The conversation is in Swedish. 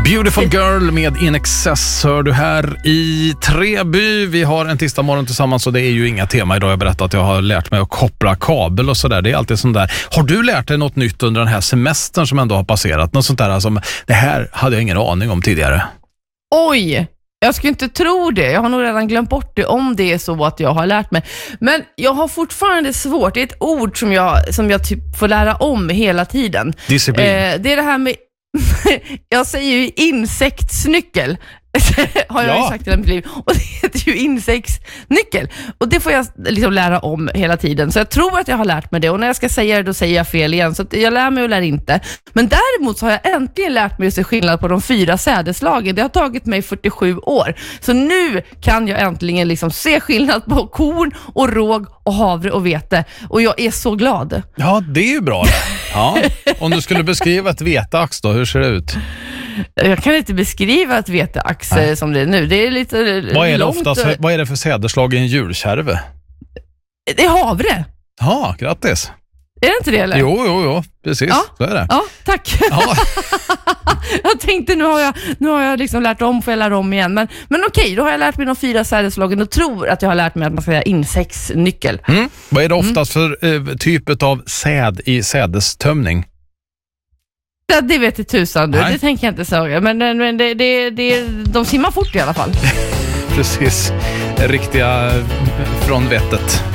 Beautiful Girl med In Excess hör du här i Treby. Vi har en tisdag morgon tillsammans och det är ju inga tema idag. Jag berättat att jag har lärt mig att koppla kabel och sådär. Det är alltid sånt där. Har du lärt dig något nytt under den här semestern som ändå har passerat? Något sånt där som, det här hade jag ingen aning om tidigare. Oj, jag skulle inte tro det. Jag har nog redan glömt bort det om det är så att jag har lärt mig. Men jag har fortfarande svårt. Det är ett ord som jag typ får lära om hela tiden. Disciplin. Det är det här med jag säger ju insektsnyckel har jag ju sagt i mitt liv. Och det heter ju insektsnyckel. Och det får jag liksom lära om hela tiden. Så jag tror att jag har lärt mig det. Och när jag ska säga det, då säger jag fel igen. Så att jag lär mig och lär inte. Men däremot så har jag äntligen lärt mig att se skillnad på de 4 sädeslagen. Det har tagit mig 47 år. Så nu kan jag äntligen liksom se skillnad på korn och råg och havre och vete. Och jag är så glad. Ja, det är ju bra. Ja. Om du skulle beskriva ett veteax då, hur ser det ut? Jag kan inte beskriva ett veteax som det är nu. Det är lite långt. Vad är det för säderslag i en julkärve? Det är havre. Ja, grattis. Är det inte det eller? Jo, precis. Ja. Så är det. Ja, tack. Ja. Jag tänkte, nu har jag liksom lärt om, får jag lära om igen. Men okej, då har jag lärt mig de 4 sädeslagen och tror att jag har lärt mig att man ska säga insektsnyckel. Vad är det oftast för typ av säd i sädestömning? Ja, det vet jag tusan du. Det tänker jag inte säga. Men de simmar fort i alla fall. Precis. Riktiga från vettet.